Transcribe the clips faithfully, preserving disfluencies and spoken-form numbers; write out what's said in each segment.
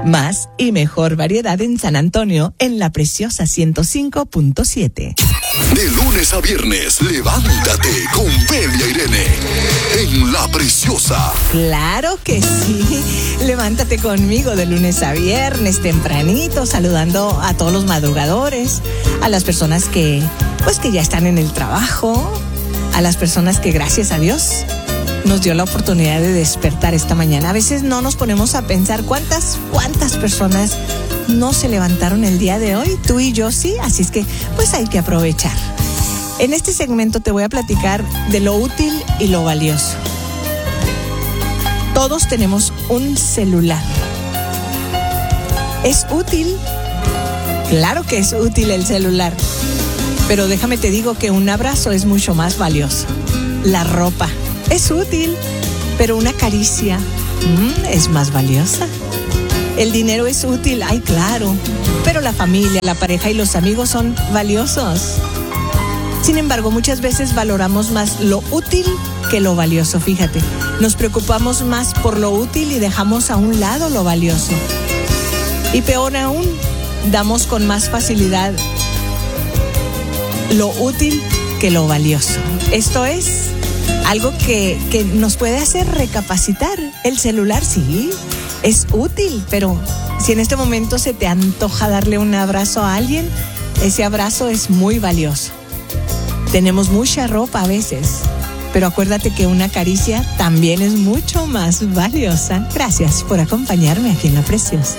Más y mejor variedad en San Antonio, en La Preciosa ciento cinco punto siete. De lunes a viernes, levántate con Belia e Irene en La Preciosa. Claro que sí. Levántate conmigo de lunes a viernes, tempranito, saludando a todos los madrugadores, a las personas que, pues, que ya están en el trabajo, a las personas que, gracias a Dios, nos dio la oportunidad de despertar esta mañana. A veces no nos ponemos a pensar cuántas, cuántas personas no se levantaron el día de hoy. Tú y yo sí, así es que pues hay que aprovechar. En este segmento te voy a platicar de lo útil y lo valioso. Todos tenemos un celular. ¿Es útil? Claro que es útil el celular. Pero déjame te digo que un abrazo es mucho más valioso. La ropa es útil, pero una caricia mmm, es más valiosa. El dinero es útil, ay claro, pero la familia, la pareja y los amigos son valiosos. Sin embargo, muchas veces valoramos más lo útil que lo valioso, fíjate. Nos preocupamos más por lo útil y dejamos a un lado lo valioso. Y peor aún, damos con más facilidad lo útil que lo valioso. Esto es algo que, que nos puede hacer recapacitar. El celular sí, es útil, pero si en este momento se te antoja darle un abrazo a alguien, ese abrazo es muy valioso. Tenemos mucha ropa a veces, pero acuérdate que una caricia también es mucho más valiosa. Gracias por acompañarme aquí en La Preciosa.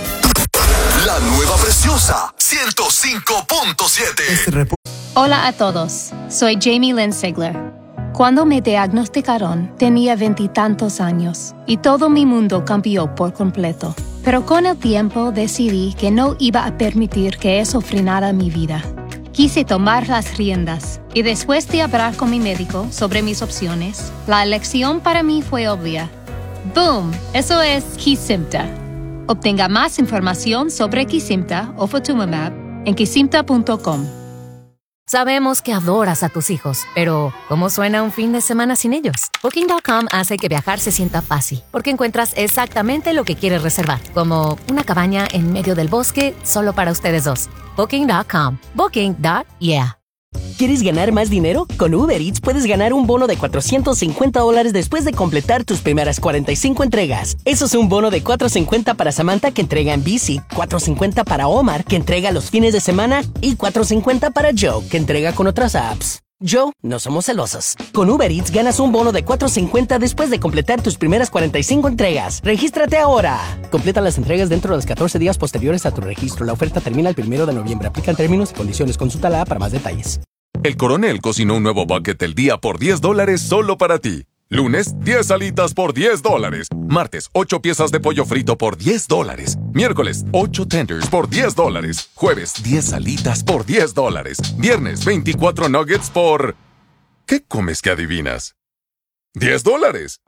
La nueva Preciosa ciento cinco punto siete. Hola a todos, soy Jamie Lynn Sigler. Cuando me diagnosticaron, tenía veintitantos años y todo mi mundo cambió por completo. Pero con el tiempo decidí que no iba a permitir que eso frenara mi vida. Quise tomar las riendas y después de hablar con mi médico sobre mis opciones, la elección para mí fue obvia. ¡Boom! Eso es Kesimpta. Obtenga más información sobre Kesimpta o Ofatumumab en kesimpta punto com. Sabemos que adoras a tus hijos, pero ¿cómo suena un fin de semana sin ellos? Booking punto com hace que viajar se sienta fácil, porque encuentras exactamente lo que quieres reservar, como una cabaña en medio del bosque solo para ustedes dos. Booking punto com. Booking. Yeah. ¿Quieres ganar más dinero? Con Uber Eats puedes ganar un bono de cuatrocientos cincuenta dólares después de completar tus primeras cuarenta y cinco entregas. Eso es un bono de cuatrocientos cincuenta para Samantha, que entrega en bici, cuatrocientos cincuenta para Omar, que entrega los fines de semana, y cuatrocientos cincuenta para Joe, que entrega con otras apps. Joe, no somos celosos. Con Uber Eats ganas un bono de cuatrocientos cincuenta después de completar tus primeras cuarenta y cinco entregas. ¡Regístrate ahora! Completa las entregas dentro de los catorce días posteriores a tu registro. La oferta termina el primero de noviembre. Aplican términos y condiciones. Consulta la app para más detalles. El Coronel cocinó un nuevo bucket del día por diez dólares solo para ti. Lunes, diez alitas por diez dólares. Martes, ocho piezas de pollo frito por diez dólares. Miércoles, ocho tenders por diez dólares. Jueves, diez alitas por diez dólares. Viernes, veinticuatro nuggets por... ¿Qué comes que adivinas? ¡diez dólares!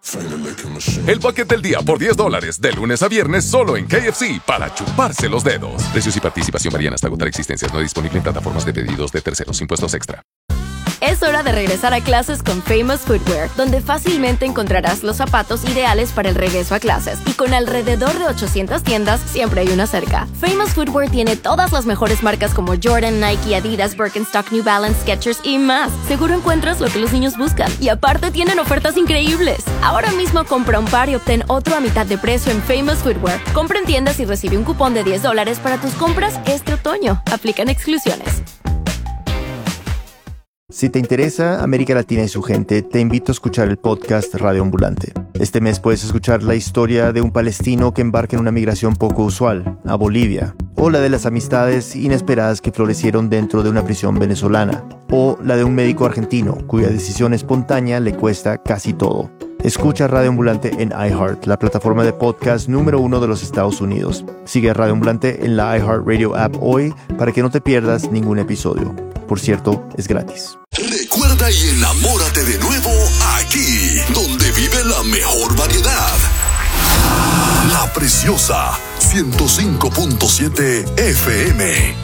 El bucket del día por diez dólares, de lunes a viernes solo en K F C, para chuparse los dedos. Precios y participación varían hasta agotar existencias. No disponible en plataformas de pedidos de terceros. Impuestos extra. Es hora de regresar a clases con Famous Footwear, donde fácilmente encontrarás los zapatos ideales para el regreso a clases. Y con alrededor de ochocientas tiendas, siempre hay una cerca. Famous Footwear tiene todas las mejores marcas como Jordan, Nike, Adidas, Birkenstock, New Balance, Skechers y más. Seguro encuentras lo que los niños buscan. Y aparte tienen ofertas increíbles. Ahora mismo compra un par y obtén otro a mitad de precio en Famous Footwear. Compra en tiendas y recibe un cupón de diez dólares para tus compras este otoño. Aplican exclusiones. Si te interesa América Latina y su gente, te invito a escuchar el podcast Radio Ambulante. Este mes puedes escuchar la historia de un palestino que embarca en una migración poco usual, a Bolivia, o la de las amistades inesperadas que florecieron dentro de una prisión venezolana, o la de un médico argentino cuya decisión espontánea le cuesta casi todo. Escucha Radio Ambulante en iHeart, la plataforma de podcast número uno de los Estados Unidos. Sigue a Radio Ambulante en la iHeartRadio app hoy para que no te pierdas ningún episodio. Por cierto, es gratis. Recuerda y enamórate de nuevo aquí, donde vive la mejor variedad. La Preciosa ciento cinco punto siete F M.